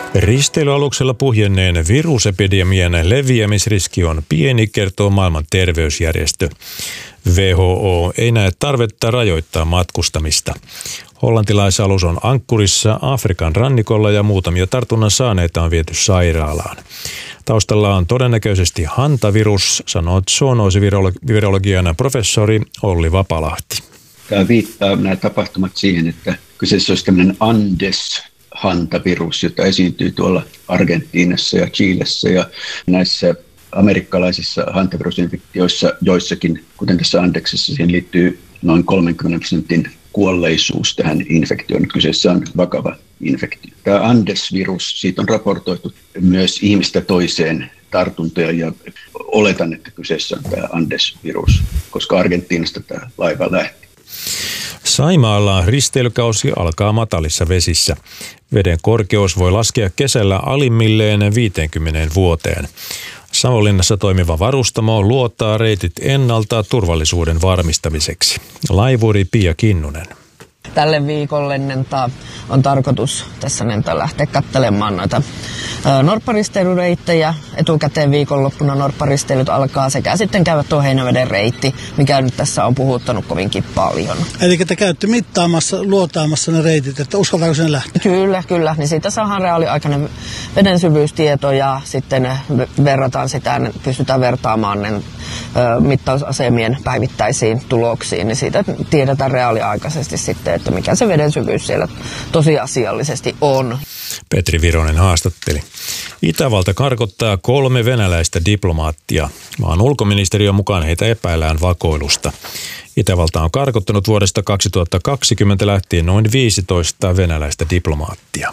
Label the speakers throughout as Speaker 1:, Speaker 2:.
Speaker 1: Risteilyaluksella puhjenneen virusepidemian leviämisriski on pieni, kertoo Maailman terveysjärjestö. WHO ei näe tarvetta rajoittaa matkustamista. Hollantilaisalus on ankkurissa Afrikan rannikolla ja muutamia tartunnan saaneita on viety sairaalaan. Taustalla on todennäköisesti hantavirus, sanoo zoonoosivirologian professori Olli Vapalahti.
Speaker 2: Tämä viittaa nämä tapahtumat siihen, että kyseessä olisi tämmöinen Andes-hantavirus, jota esiintyy tuolla Argentiinassa ja Chilessä ja näissä amerikkalaisissa hantavirusinfektioissa joissakin, kuten tässä Andeksessa, siihen liittyy noin 30% kuolleisuus tähän infektioon. Kyseessä on vakava infektio. Tämä Andes-virus, siitä on raportoitu myös ihmistä toiseen tartuntoja ja oletan, että kyseessä on tämä Andes-virus, koska Argentiinasta tämä laiva lähti.
Speaker 1: Saimaalla risteilykausi alkaa matalissa vesissä. Veden korkeus voi laskea kesällä alimmilleen 50 vuoteen. Savonlinnassa toimiva varustamo luottaa reitit ennalta turvallisuuden varmistamiseksi. Laivuuri Pia Kinnunen.
Speaker 3: Tälle viikolle on tarkoitus tässä lähteä katselemaan noita norpparisteilyreittejä. Etukäteen viikonloppuna norpparisteilyt alkaa sekä sitten käydä tuo Heinäveden reitti, mikä nyt tässä on puhuttanut kovinkin paljon.
Speaker 4: Eli te käytte mittaamassa, luotaamassa ne reitit, että uskaltaako sen lähteä?
Speaker 3: Kyllä. Niin siitä saadaan reaaliaikainen veden syvyystieto ja sitten verrataan sitä, pystytään vertaamaan ne mittausasemien päivittäisiin tuloksiin. Niin siitä tiedetään reaaliaikaisesti sitten, että mikä se veden syvyys siellä tosiasiallisesti on.
Speaker 1: Petri Vironen haastatteli. Itävalta karkottaa 3 venäläistä diplomaattia. Maan ulkoministeriön mukaan heitä epäillään vakoilusta. Itävalta on karkottanut vuodesta 2020 lähtien noin 15 venäläistä diplomaattia.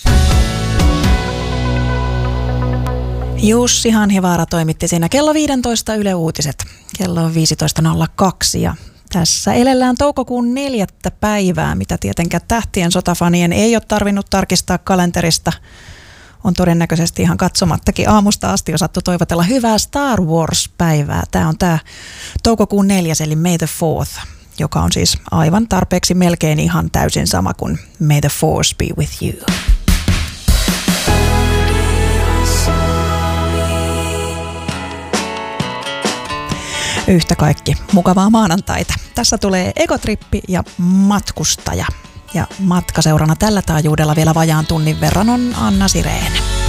Speaker 5: Jussi Hanhivaara toimitti siinä kello 15 Yle Uutiset. Kello on 15.02 ja tässä elellään toukokuun 4. päivää, mitä tietenkään Tähtien sotafanien ei ole tarvinnut tarkistaa kalenterista. On todennäköisesti ihan katsomattakin aamusta asti osattu toivotella hyvää Star Wars-päivää. Tämä on tämä toukokuun 4. eli May the 4th, joka on siis aivan tarpeeksi melkein ihan täysin sama kuin May the Force be with you. Yhtä kaikki mukavaa maanantaita. Tässä tulee Ekotrippi ja matkustaja. Ja matkaseurana tällä taajuudella vielä vajaan tunnin verran on Anna Sireen.